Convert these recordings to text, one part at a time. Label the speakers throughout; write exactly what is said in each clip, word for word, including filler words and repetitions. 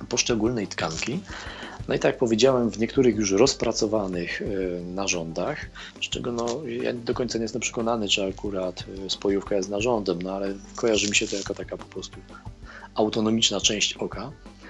Speaker 1: poszczególnej tkanki. No i tak jak powiedziałem, w niektórych już rozpracowanych y, narządach, z czego no, ja do końca nie jestem przekonany, czy akurat y, spojówka jest narządem, no ale kojarzy mi się to jako taka po prostu autonomiczna część oka,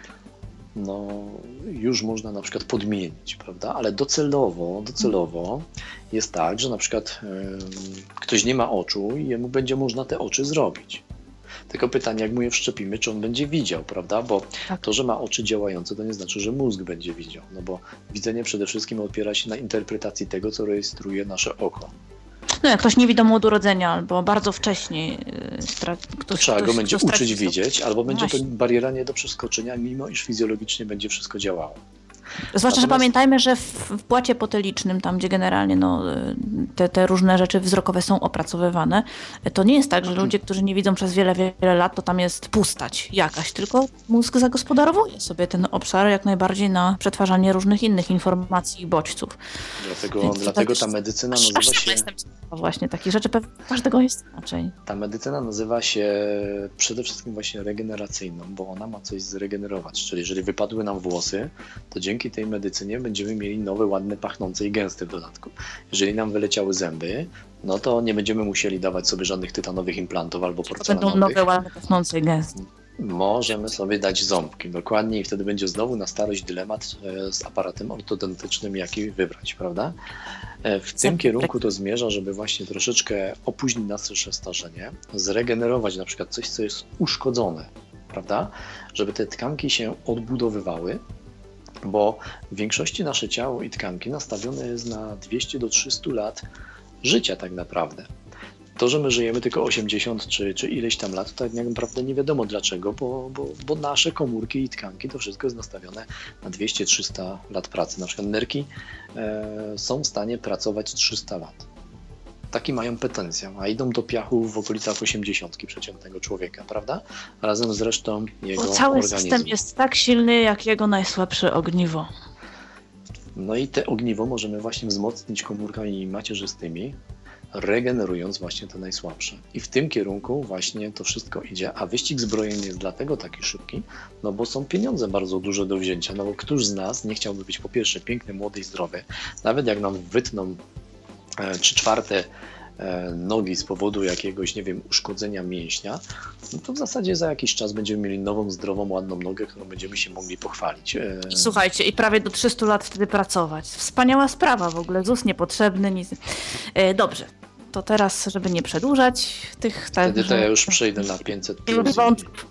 Speaker 1: no już można na przykład podmienić, prawda? Ale docelowo, docelowo jest tak, że na przykład y, ktoś nie ma oczu i jemu będzie można te oczy zrobić. Tylko pytanie, jak mu je wszczepimy, czy on będzie widział, prawda? Bo
Speaker 2: Tak.
Speaker 1: to, że ma oczy działające, to nie znaczy, że mózg będzie widział. No bo widzenie przede wszystkim opiera się na interpretacji tego, co rejestruje nasze oko.
Speaker 2: No jak ktoś niewidomy od urodzenia albo bardzo wcześnie yy, stra- ktoś,
Speaker 1: Trzeba
Speaker 2: ktoś,
Speaker 1: go będzie
Speaker 2: kto straci
Speaker 1: uczyć
Speaker 2: wzrok.
Speaker 1: widzieć, albo będzie to
Speaker 2: Właśnie.
Speaker 1: bariera nie do przeskoczenia, mimo iż fizjologicznie będzie wszystko działało.
Speaker 2: Zwłaszcza, że
Speaker 1: Natomiast-
Speaker 2: pamiętajmy, że w, w płacie potelicznym, tam gdzie generalnie no, te, te różne rzeczy wzrokowe są opracowywane, to nie jest tak, że ludzie, którzy nie widzą przez wiele, wiele lat, to tam jest pustać jakaś, tylko mózg zagospodarowuje sobie ten obszar jak najbardziej na przetwarzanie różnych innych informacji i bodźców.
Speaker 1: Dlatego,
Speaker 2: Więc to
Speaker 1: dlatego
Speaker 2: tak-
Speaker 1: ta medycyna
Speaker 2: Aż,
Speaker 1: nazywa
Speaker 2: aż sama
Speaker 1: się...
Speaker 2: jestem ciekawa właśnie takich rzeczy, pewnie każdego jest inaczej.
Speaker 1: Ta medycyna nazywa się przede wszystkim właśnie regeneracyjną, bo ona ma coś zregenerować. Czyli jeżeli wypadły nam włosy, to dzięki tej medycynie będziemy mieli nowe, ładne, pachnące i gęste w dodatku. Jeżeli nam wyleciały zęby, no to nie będziemy musieli dawać sobie żadnych tytanowych implantów albo
Speaker 2: To będą
Speaker 1: porcelanowych.
Speaker 2: nowe, ładne, pachnące i gęste.
Speaker 1: Możemy sobie dać ząbki, dokładnie, i wtedy będzie znowu na starość dylemat e, z aparatem ortodontycznym, jaki wybrać, prawda? E, W tym
Speaker 2: Ząbki.
Speaker 1: kierunku to zmierza, żeby właśnie troszeczkę opóźnić nasze starzenie, zregenerować na przykład coś, co jest uszkodzone, prawda? Żeby te tkanki się odbudowywały, bo w większości nasze ciało i tkanki nastawione jest na dwieście do trzystu lat życia tak naprawdę. To, że my żyjemy tylko osiemdziesiąt czy, czy ileś tam lat, to tak naprawdę nie wiadomo dlaczego, bo, bo, bo nasze komórki i tkanki to wszystko jest nastawione na dwieście do trzystu lat pracy. Na przykład nerki e, są w stanie pracować trzysta lat. Taki mają potencjał, a idą do piachu w okolicach osiemdziesiątki przeciętnego człowieka, prawda? Razem z resztą jego
Speaker 2: Bo cały
Speaker 1: organizmu.
Speaker 2: system jest tak silny, jak jego najsłabsze ogniwo.
Speaker 1: No i te ogniwo możemy właśnie wzmocnić komórkami macierzystymi, regenerując właśnie te najsłabsze. I w tym kierunku właśnie to wszystko idzie, a wyścig zbrojeń jest dlatego taki szybki, no bo są pieniądze bardzo duże do wzięcia, no bo któż z nas nie chciałby być po pierwsze piękny, młody i zdrowy, nawet jak nam wytną e, trzy czwarte e, nogi z powodu jakiegoś, nie wiem, uszkodzenia mięśnia, no to w zasadzie za jakiś czas będziemy mieli nową, zdrową, ładną nogę, którą będziemy się mogli pochwalić. E,
Speaker 2: I słuchajcie, i prawie do trzystu lat wtedy pracować. Wspaniała sprawa w ogóle, ZUS niepotrzebny, nic. E, dobrze, to teraz, żeby nie przedłużać tych...
Speaker 1: Wtedy to
Speaker 2: że-
Speaker 1: ja już przejdę na pięćset
Speaker 2: miłych
Speaker 1: plus.
Speaker 2: wątków.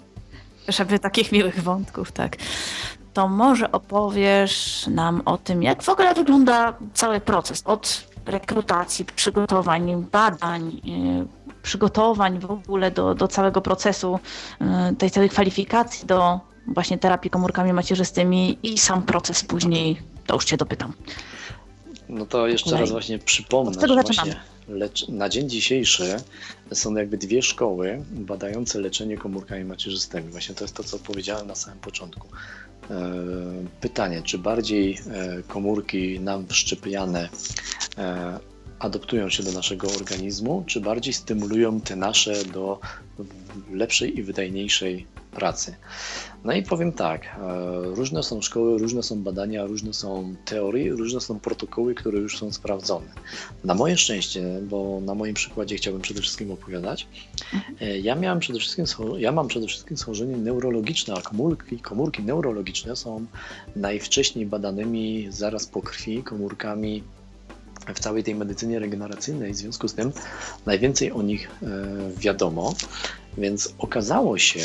Speaker 2: Żeby takich miłych wątków, tak. To może opowiesz nam o tym, jak w ogóle wygląda cały proces od rekrutacji, przygotowań, badań, yy, przygotowań w ogóle do, do całego procesu, yy, tej całej kwalifikacji do właśnie terapii komórkami macierzystymi i sam proces później, to już cię dopytam.
Speaker 1: No to jeszcze
Speaker 2: Kolej.
Speaker 1: raz właśnie przypomnę,
Speaker 2: Od czego
Speaker 1: że
Speaker 2: zaczynamy?
Speaker 1: właśnie lecz, na dzień dzisiejszy są jakby dwie szkoły badające leczenie komórkami macierzystymi. Właśnie to jest to, co powiedziałem na samym początku. E, Pytanie, czy bardziej e, komórki nam wszczepiane e, adaptują się do naszego organizmu, czy bardziej stymulują te nasze do lepszej i wydajniejszej pracy. No i powiem tak, e, różne są szkoły, różne są badania, różne są teorie, różne są protokoły, które już są sprawdzone. Na moje szczęście, bo na moim przykładzie chciałbym przede wszystkim opowiadać, e, ja miałem przede wszystkim, scho- ja mam przede wszystkim schorzenie neurologiczne, a komórki, komórki neurologiczne są najwcześniej badanymi zaraz po krwi komórkami w całej tej medycynie regeneracyjnej, w związku z tym najwięcej o nich e, wiadomo, więc okazało się,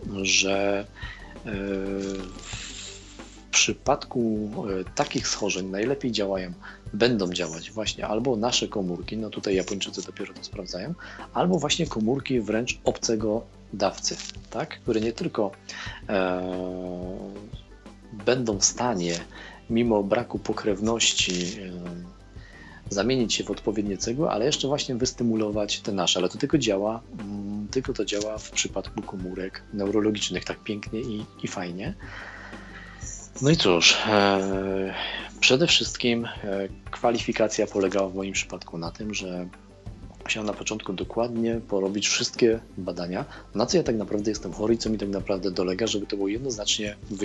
Speaker 1: że e, w przypadku e, takich schorzeń najlepiej działają, będą działać właśnie albo nasze komórki, no tutaj Japończycy dopiero to sprawdzają, albo właśnie komórki wręcz obcego dawcy, tak, które nie tylko e, będą w stanie mimo braku pokrewności e, zamienić się w odpowiednie cegły, ale jeszcze właśnie wystymulować te nasze, ale to tylko działa, mm, tylko to działa w przypadku komórek neurologicznych tak pięknie i, i fajnie. No i cóż, e, przede wszystkim e, kwalifikacja polegała w moim przypadku na tym, że musiałem na początku dokładnie porobić wszystkie badania, na co ja tak naprawdę jestem chory i co mi tak naprawdę dolega, żeby to było jednoznacznie